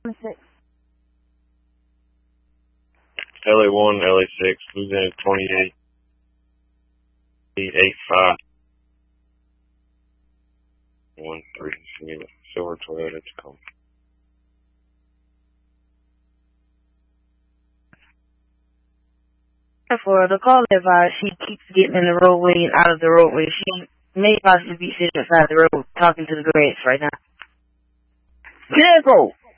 LA1, LA6, Louisiana 2885 13, silver Toyota Tacoma. For the call advised, she keeps getting in the roadway and out of the roadway. She may possibly be sitting beside the road talking to the grass right now. Vehicle!